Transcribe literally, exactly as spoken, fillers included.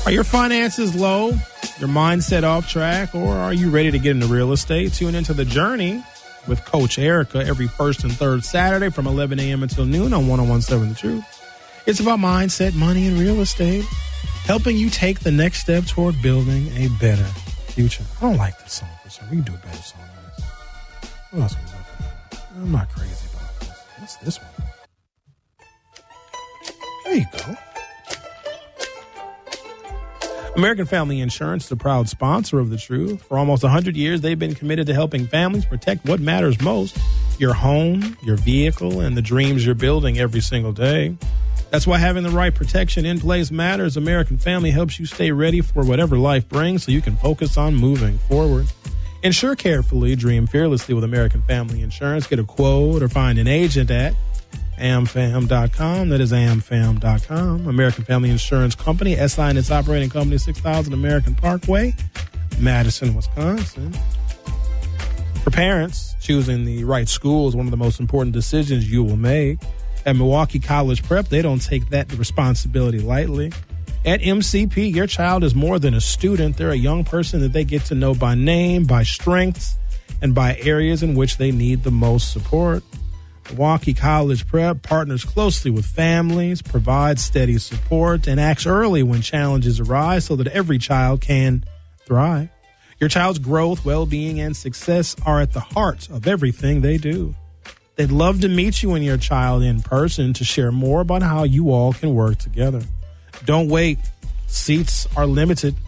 Are your finances low? Your mindset off track? Or are you ready to get into real estate? Tune into The Journey with Coach Erica every first and third Saturday from eleven a.m. until noon on one oh one point seven The Truth. It's about mindset, money, and real estate, helping you take the next step toward building a better future. I don't like this song, so we can do a better song than this. What else are we looking at? I'm not crazy about this. What's this one? There you go. American Family Insurance is a proud sponsor of The Truth. For almost one hundred years, they've been committed to helping families protect what matters most, your home, your vehicle, and the dreams you're building every single day. That's why having the right protection in place matters. American Family helps you stay ready for whatever life brings so you can focus on moving forward. Insure carefully, dream fearlessly with American Family Insurance. Get a quote or find an agent at A M fam dot com. That is A M fam dot com. American Family Insurance Company, S I and its operating company, six thousand American Parkway, Madison, Wisconsin. For parents, choosing the right school is one of the most important decisions you will make. At Milwaukee College Prep, they don't take that responsibility lightly. At M C P, your child is more than a student. They're a young person that they get to know by name, by strengths, and by areas in which they need the most support. Milwaukee College Prep partners closely with families, provides steady support, and acts early when challenges arise so that every child can thrive. Your child's growth, well-being, and success are at the heart of everything they do. They'd love to meet you and your child in person to share more about how you all can work together. Don't wait. Seats are limited.